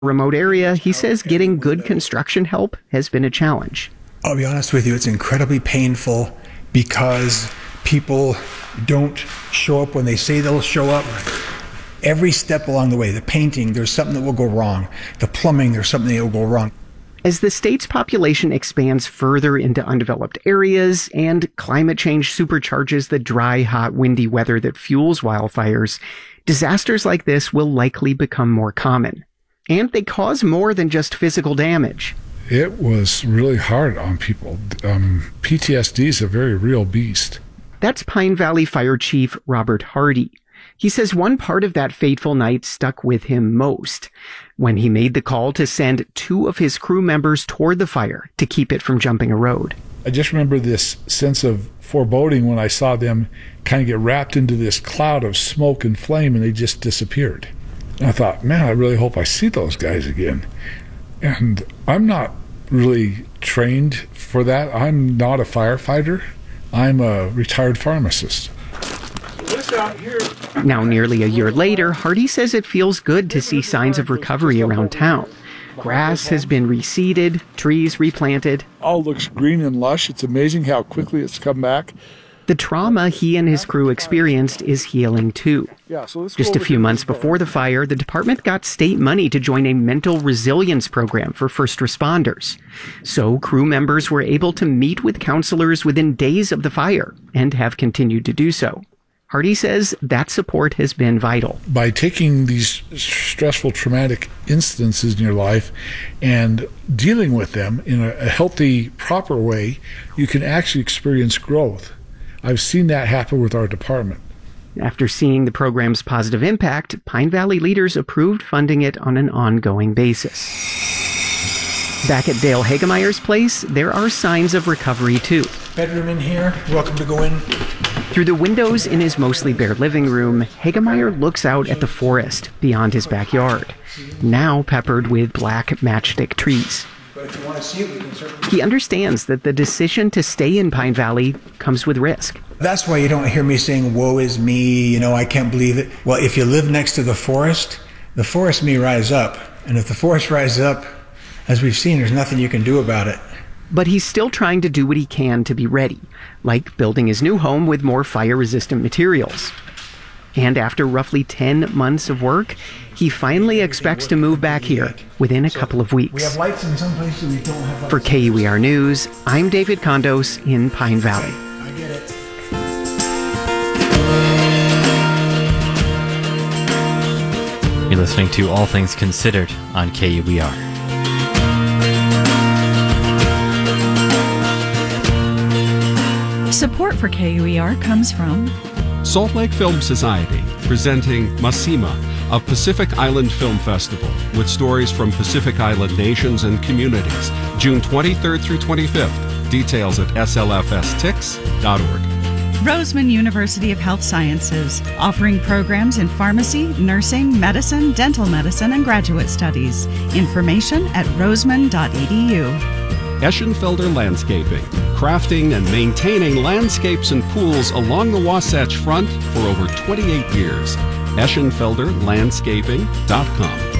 Remote area, he says getting good construction help has been a challenge. I'll be honest with you, it's incredibly painful because people don't show up when they say they'll show up. Every step along the way, the painting, there's something that will go wrong. The plumbing, there's something that will go wrong. As the state's population expands further into undeveloped areas and climate change supercharges the dry, hot, windy weather that fuels wildfires, disasters like this will likely become more common. And they cause more than just physical damage. It was really hard on people. PTSD is a very real beast. That's Pine Valley Fire Chief Robert Hardy. He says one part of that fateful night stuck with him most, when he made the call to send 2 of his crew members toward the fire to keep it from jumping a road. I just remember this sense of foreboding when I saw them kind of get wrapped into this cloud of smoke and flame, and they just disappeared. And I thought, man, I really hope I see those guys again. And I'm not really trained for that. I'm not a firefighter. I'm a retired pharmacist. Now, nearly a year later, Hardy says it feels good to see signs of recovery around town. Grass has been reseeded, trees replanted. All looks green and lush. It's amazing how quickly it's come back. The trauma he and his crew experienced is healing too. Just a few months before the fire, the department got state money to join a mental resilience program for first responders. So crew members were able to meet with counselors within days of the fire and have continued to do so. Hardy says that support has been vital. By taking these stressful, traumatic instances in your life and dealing with them in a healthy, proper way, you can actually experience growth. I've seen that happen with our department. After seeing the program's positive impact, Pine Valley leaders approved funding it on an ongoing basis. Back at Dale Hagemeyer's place, there are signs of recovery too. Bedroom in here, welcome to go in. Through the windows in his mostly bare living room, Hagemeyer looks out at the forest beyond his backyard, now peppered with black matchstick trees. He understands that the decision to stay in Pine Valley comes with risk. That's why you don't hear me saying, woe is me, I can't believe it. Well, if you live next to the forest may rise up. And if the forest rises up, as we've seen, there's nothing you can do about it. But he's still trying to do what he can to be ready, like building his new home with more fire-resistant materials. And after roughly 10 months of work, he finally expects to move back here within a couple of weeks. We have lights in some places we don't have lights. For KUER News, I'm David Condos in Pine Valley. I get it. You're listening to All Things Considered on KUER. Support for KUER comes from Salt Lake Film Society, presenting Masima, a Pacific Island Film Festival with stories from Pacific Island nations and communities, June 23rd through 25th. Details at slfstix.org. Roseman University of Health Sciences, offering programs in pharmacy, nursing, medicine, dental medicine, and graduate studies. Information at roseman.edu. Eschenfelder Landscaping, crafting and maintaining landscapes and pools along the Wasatch Front for over 28 years. eschenfelderlandscaping.com.